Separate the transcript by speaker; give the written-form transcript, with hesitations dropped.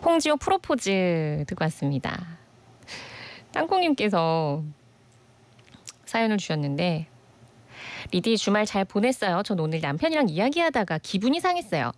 Speaker 1: 홍지호 프로포즈 듣고 왔습니다. 땅콩님께서 사연을 주셨는데 리디 주말 잘 보냈어요. 전 오늘 남편이랑 이야기하다가 기분이 상했어요.